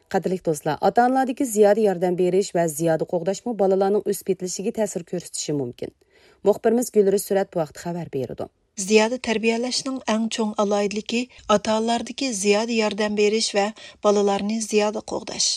Qadrlik do'stlar, ota-onalardagi ziyoda yordam berish va ziyoda qo'g'dashmi bolalarning o'sib yetilishiga ta'sir ko'rsatishi mumkin. Muxbirimiz Gulriz Surat bu vaqt xabar berdi. Ziyoda tarbiyalashning eng cho'ng aloyidligi ota-onalardagi ziyoda yordam berish va bolalarni ziyoda qo'g'dash.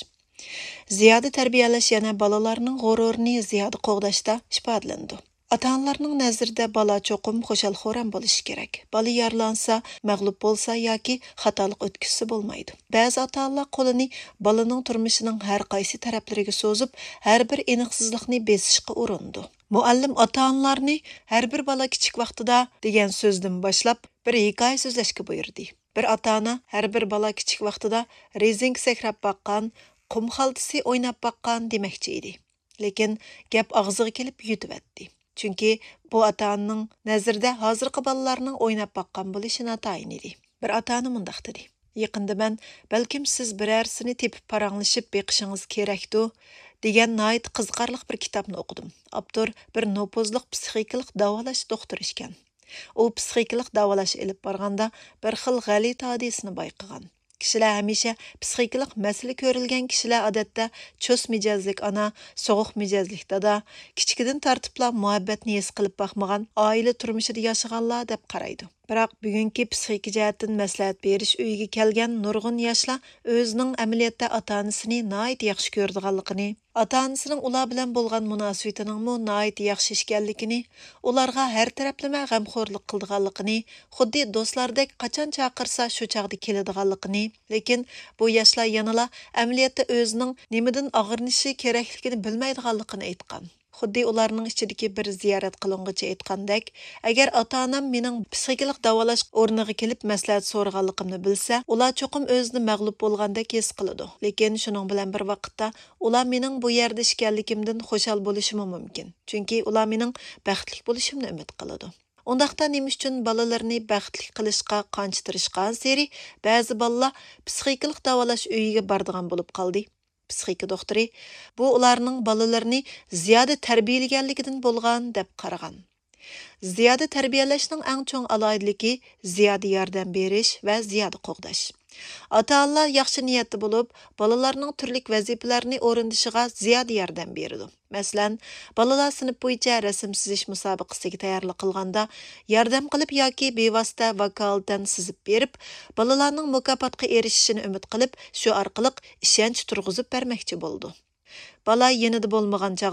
Ziyoda tarbiyalash yana bolalarning g'ururini ziyoda qo'g'dashda ifodalandi. Ota-onalarning nazarida bola cho'qim xushal-xuram bo'lishi kerak. Bola yarlansa, mag'lub bo'lsa yoki xatolik o'tkazsa bo'lmaydi. Ba'zi ota-onalar qo'lini bolaning turmushining har qaysi taraflariga so'zib, har bir aniqsizlikni besishga urindi. Muallim ota-onalarni har bir bola kichik vaqtida degan so'zdan boshlab bir hikoya so'zlashga buyurdi. Bir ota-ona har bir bola kichik vaqtida rezink sakrab baqqan, qum xaltasi o'ynab baqqan demoqchi edi. Lekin gap og'ziga kelib yutibdi. Chunki bu ota-onaning nazarida hozirgi bolalarning o'ynab baqqan bo'lishi notayin edi. Bir ota-ona mundaq dedi: "Yaqinda men balkim siz birarsini tepib paranglashib beqishingiz kerakdu" degan nayt qiziqarli bir kitobni o'qidim. Avtor bir nopozliq psixikalik davolash doktori ekan. U psixikalik davolash elib borganda bir xil g'alati hodisani bayqagan. Kishilar hamisha psixikalik masala ko'rilgan kishilar odatda cho's mijozlik ona, so'g'uq mijozlik dada, kichkidan tartibla muhabbatni his qilib baxmagan oila turmushida yashaganlar deb qaraydi. Biroq bugungi psixik jihatdan maslahat berish uyiga kelgan nurg'un yoshlar o'zining amaliyotda ota-onasini nihoyat yaxshi ko'rdiganligini, ota-onasining ular bilan bo'lgan munosabatining nihoyat yaxshi ekanligini, ularga har taraflama g'amxo'rlik qildiganligini, xuddi do'stlardek qachon chaqirsa shu chaqda keladiganligini, lekin bu yoshlar yanala amaliyotda o'zining nimadan og'irnishi kerakligini bilmaydiganligini aytgan. Xuddi ularning ichidagi bir ziyorat qiling'ichi aytgandek, agar ota-onam mening psixikalik davolash o'rniga kelib maslahat so'raganligimni bilsa, ular cho'qim o'zini mag'lub bo'lgandek his qiladi. Lekin shuning bilan bir vaqtda ular mening bu yerda ishkanligimdan xushal bo'lishimi mumkin. Chunki ular mening baxtli bo'lishimni umid qiladi. Undaqda nima uchun bolalarni baxtli qilishga qancha tirishgan seri ba'zi bolalar psixikalik davolash uyiga boradigan bo'lib qoldi. Psixika doktori bu ularning bolalarini ziyoda tarbiyalaganligidan bo'lgan deb qaragan. Ziyoda tarbiyalashning eng cho'ng aloyidligi ziyoda yordam berish va ziyoda qo'g'dash. Ota-onalar yaxshi niyatda bo'lib, bolalarning turli vazifalarini o'rindishiga ziyoda yordam beradi. Masalan, bolalar sinf bo'yicha rasm chizish musobaqasiga tayyorlik qilganda yordam qilib yoki bevosita vokaldan chizib berib, bolalarning mukofotga erishishini umid qilib, shu orqali ishonch turg'izib bermoqchi bo'ldi. Bola yanida bo'lmagan